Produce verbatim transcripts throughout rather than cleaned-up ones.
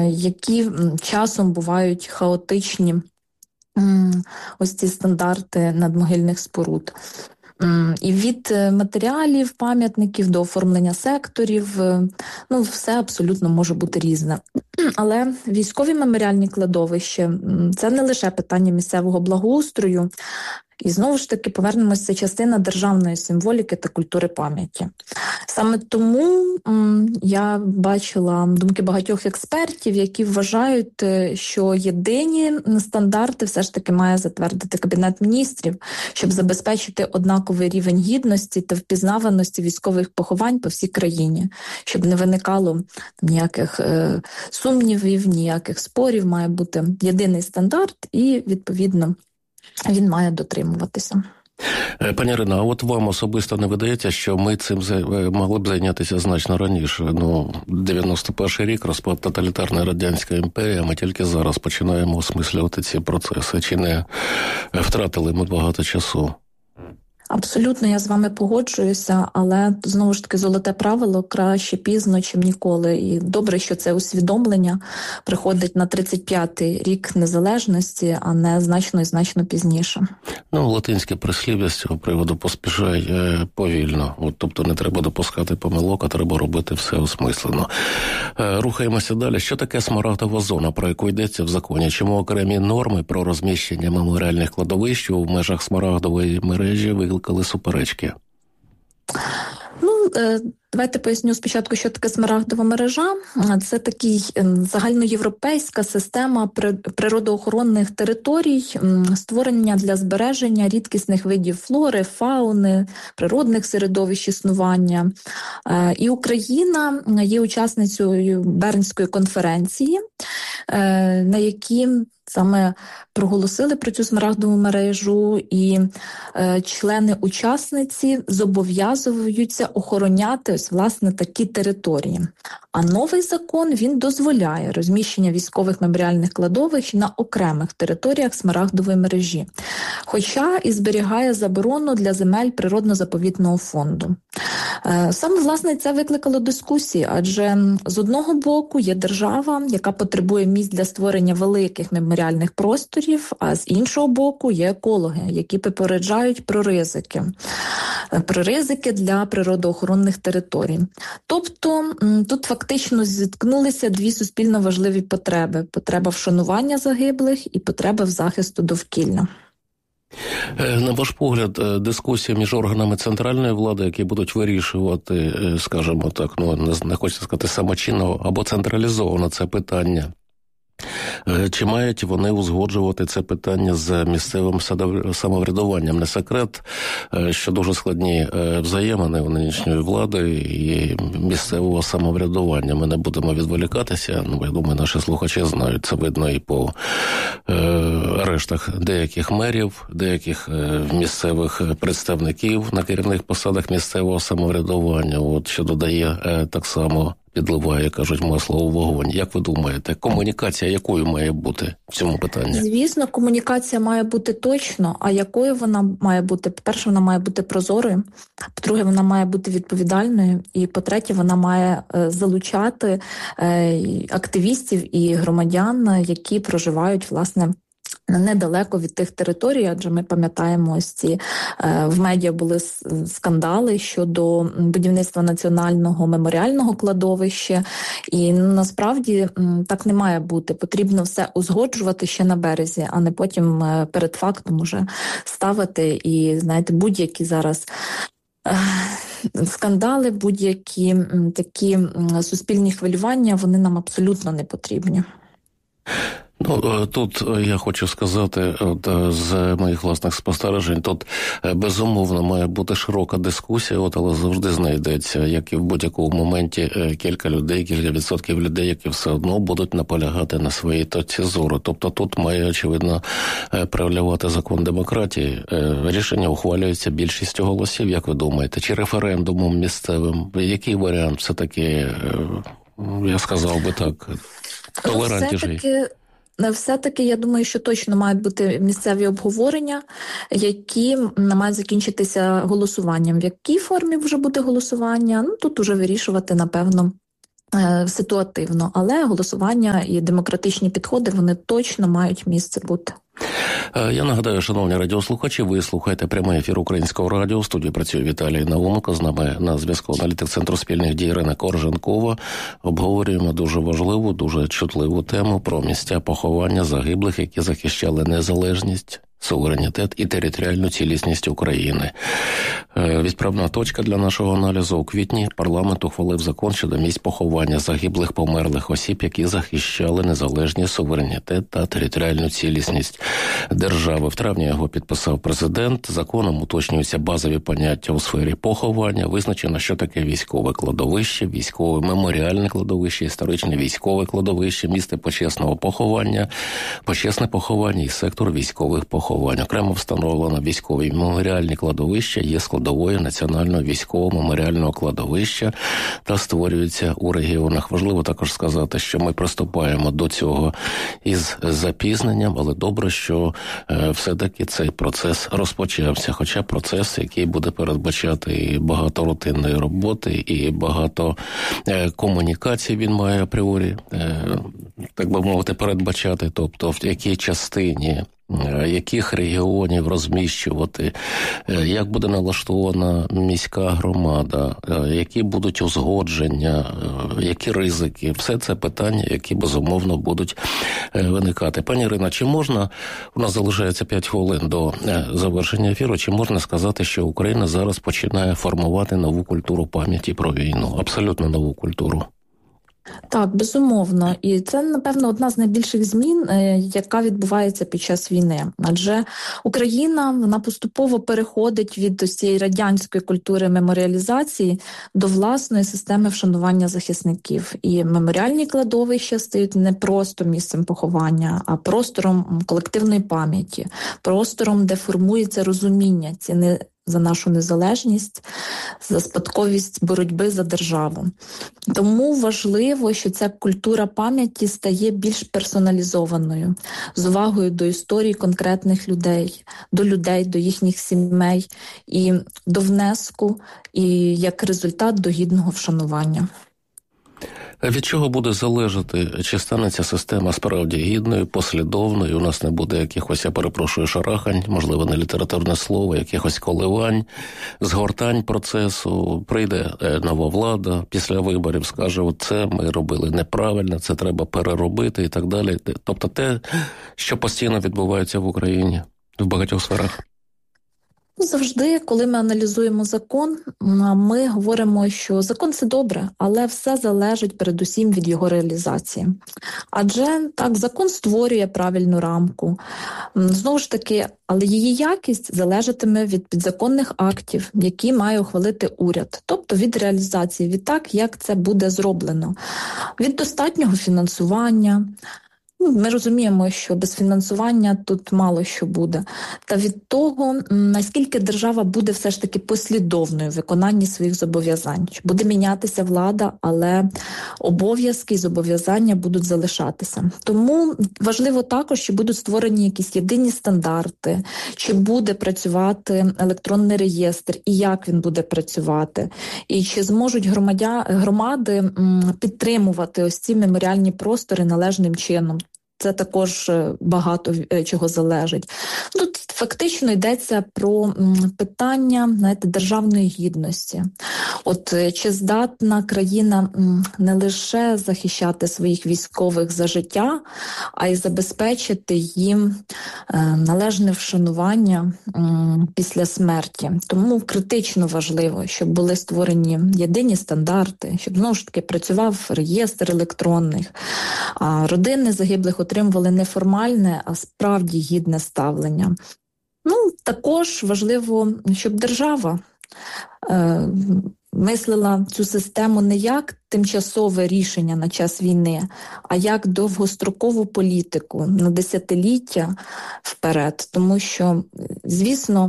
які часом бувають хаотичні, ось ці стандарти надмогильних споруд. І від матеріалів, пам'ятників до оформлення секторів, ну, все абсолютно може бути різне. Але військові меморіальні кладовища – це не лише питання місцевого благоустрою, і знову ж таки повернемося, це частина державної символіки та культури пам'яті. Саме тому м, я бачила думки багатьох експертів, які вважають, що єдині стандарти все ж таки має затвердити Кабінет міністрів, щоб забезпечити однаковий рівень гідності та впізнаваності військових поховань по всій країні, щоб не виникало ніяких е, сумнівів, ніяких спорів, має бути єдиний стандарт і, відповідно, він має дотримуватися. Пані Ірино, а от вам особисто не видається, що ми цим могли б зайнятися значно раніше? Ну, дев'яносто перший рік, розпад тоталітарної Радянської імперії, ми тільки зараз починаємо осмислювати ці процеси. Чи не втратили ми багато часу? Абсолютно, я з вами погоджуюся, але, знову ж таки, золоте правило – краще пізно, чим ніколи. І добре, що це усвідомлення приходить на тридцять п'ятий рік незалежності, а не значно і значно пізніше. Ну, латинське прислів'я з цього приводу «поспішай е, повільно». От, тобто не треба допускати помилок, а треба робити все осмислено. Е, рухаємося далі. Що таке смарагдова зона, про яку йдеться в законі? Чому окремі норми про розміщення меморіальних кладовищ у межах смарагдової мережі викликали суперечки? Ну, давайте поясню спочатку, що таке смарагдова мережа. Це такий загальноєвропейська система природоохоронних територій, створення для збереження рідкісних видів флори, фауни, природних середовищ існування. І Україна є учасницею Бернської конференції, на якій саме проголосили про цю смарагдову мережу, і е, члени-учасниці зобов'язуються охороняти ось, власне, такі території. А новий закон, він дозволяє розміщення військових меморіальних кладовищ на окремих територіях смарагдової мережі, хоча і зберігає заборону для земель природно-заповідного фонду. Е, саме, власне, це викликало дискусії, адже з одного боку є держава, яка потребує місць для створення великих меморіальних просторів, а з іншого боку є екологи, які попереджають про ризики. Про ризики для природоохоронних територій. Тобто тут фактично зіткнулися дві суспільно важливі потреби. Потреба вшанування загиблих і потреба в захисту довкілля. На ваш погляд, дискусія між органами центральної влади, які будуть вирішувати, скажімо так, ну не хочеться сказати самочинно або централізовано це питання, чи мають вони узгоджувати це питання з місцевим самоврядуванням? Не секрет, що дуже складні взаємини у нинішньої влади і місцевого самоврядування. Ми не будемо відволікатися, ну, я думаю, наші слухачі знають, це видно і по е, арештах деяких мерів, деяких місцевих представників на керівних посадах місцевого самоврядування, от, що додає е, так само підливає, кажуть, масло у вогонь. Як ви думаєте, комунікація якою має бути в цьому питанні? Звісно, комунікація має бути точно, а якою вона має бути? По-перше, вона має бути прозорою, по-друге, вона має бути відповідальною, і по-третє, вона має е, залучати е, активістів і громадян, які проживають, власне, недалеко від тих територій, адже ми пам'ятаємо, ось ці е, в медіа були скандали щодо будівництва національного меморіального кладовища, і насправді так не має бути. Потрібно все узгоджувати ще на березі, а не потім е, перед фактом уже ставити. І, знаєте, будь-які зараз е, скандали, будь-які такі суспільні хвилювання, вони нам абсолютно не потрібні. Ну, тут я хочу сказати, от, з моїх власних спостережень, тут безумовно має бути широка дискусія, от, але завжди знайдеться, як і в будь-якому моменті, кілька людей, кілька відсотків людей, які все одно будуть наполягати на своїй точці зору. Тобто тут має, очевидно, проявлювати закон демократії. Рішення ухвалюється більшістю голосів, як ви думаєте, чи референдумом місцевим? Який варіант все-таки, я сказав би так, толерантніший? Все-таки, я думаю, що точно мають бути місцеві обговорення, які мають закінчитися голосуванням. В якій формі вже буде голосування? Ну, тут уже вирішувати, напевно, ситуативно, але голосування і демократичні підходи, вони точно мають місце бути. Я нагадаю, шановні радіослухачі, ви слухаєте прямий ефір Українського радіо. В студії працює Віталій Науменко. З нами на зв'язку аналітик Центру спільних дій Ірина Корженкова. Обговорюємо дуже важливу, дуже чутливу тему про місця поховання загиблих, які захищали незалежність, суверенітет і територіальну цілісність України. Відправна точка для нашого аналізу. У квітні парламент ухвалив закон щодо місць поховання загиблих померлих осіб, які захищали незалежність, суверенітет та територіальну цілісність держави. В травні його підписав президент. Законом уточнюються базові поняття у сфері поховання. Визначено, що таке військове кладовище, військове меморіальне кладовище, історичне військове кладовище, місце почесного поховання, почесне поховання і сектор військових поховань. Окремо встановлено військові меморіальні кладовища є складовою національного військового меморіального кладовища та створюються у регіонах. Важливо також сказати, що ми приступаємо до цього із запізненням, але добре, що е, все-таки цей процес розпочався. Хоча процес, який буде передбачати і багато рутинної роботи, і багато е, комунікацій він має апріорі, е, так би мовити, передбачати, тобто в якій частині яких регіонів розміщувати, як буде налаштована міська громада, які будуть узгодження, які ризики. Все це питання, які, безумовно, будуть виникати. Пані Ірино, чи можна, у нас залишається п'ять хвилин до завершення ефіру, чи можна сказати, що Україна зараз починає формувати нову культуру пам'яті про війну? Абсолютно нову культуру. Так, безумовно. І це, напевно, одна з найбільших змін, яка відбувається під час війни. Адже Україна, вона поступово переходить від ось цієї радянської культури меморіалізації до власної системи вшанування захисників. І меморіальні кладовища стають не просто місцем поховання, а простором колективної пам'яті, простором, де формується розуміння ціни за нашу незалежність, за спадковість боротьби за державу. Тому важливо, що ця культура пам'яті стає більш персоналізованою, з увагою до історії конкретних людей, до людей, до їхніх сімей і до внеску, і як результат до гідного вшанування. Від чого буде залежати, чи стане ця система справді гідною, послідовною, у нас не буде якихось, я перепрошую, шарахань, можливо, не літературне слово, якихось коливань, згортань процесу, прийде нова влада, після виборів скаже, оце ми робили неправильно, це треба переробити і так далі. Тобто те, що постійно відбувається в Україні в багатьох сферах. Завжди, коли ми аналізуємо закон, ми говоримо, що закон – це добре, але все залежить передусім від його реалізації. Адже так, закон створює правильну рамку. Знову ж таки, але її якість залежатиме від підзаконних актів, які має ухвалити уряд, тобто від реалізації, від так, як це буде зроблено, від достатнього фінансування. Ми розуміємо, що без фінансування тут мало що буде. Та від того, наскільки держава буде все ж таки послідовною в виконанні своїх зобов'язань. Буде мінятися влада, але обов'язки і зобов'язання будуть залишатися. Тому важливо також, чи будуть створені якісь єдині стандарти, чи буде працювати електронний реєстр, і як він буде працювати, і чи зможуть громадя... громади підтримувати ось ці меморіальні простори належним чином. Це також багато чого залежить. Тут фактично йдеться про питання, знаєте, державної гідності. От чи здатна країна не лише захищати своїх військових за життя, а й забезпечити їм належне вшанування після смерті. Тому критично важливо, щоб були створені єдині стандарти, щоб, знову ж таки, працював реєстр електронних, а родини загиблих отримували не формальне, а справді гідне ставлення. Ну, також важливо, щоб держава е, мислила цю систему не як тимчасове рішення на час війни, а як довгострокову політику на десятиліття вперед. Тому що, звісно,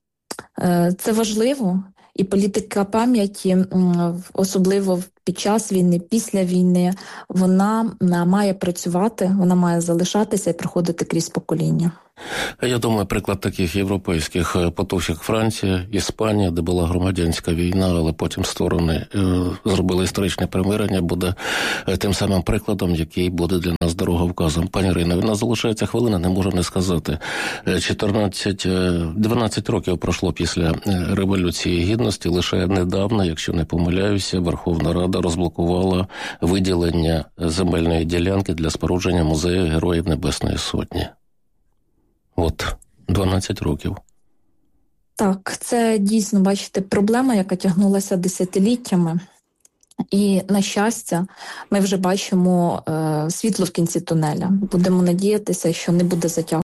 е, це важливо. І політика пам'яті, особливо під час війни, після війни, вона має працювати, вона має залишатися і проходити крізь покоління. Я думаю, приклад таких європейських потужок Франція, Іспанія, де була громадянська війна, але потім сторони зробили історичне примирення, буде тим самим прикладом, який буде для нас дороговказом. Пані Ірино, в нас залишається хвилина, не можу не сказати. чотирнадцять, дванадцять років пройшло після Революції Гідності, лише недавно, якщо не помиляюся, Верховна Рада розблокувала виділення земельної ділянки для спорудження музею Героїв Небесної Сотні. От, дванадцять років. Так, це дійсно, бачите, проблема, яка тягнулася десятиліттями. І, на щастя, ми вже бачимо е, світло в кінці тунеля. Будемо надіятися, що не буде затягувати.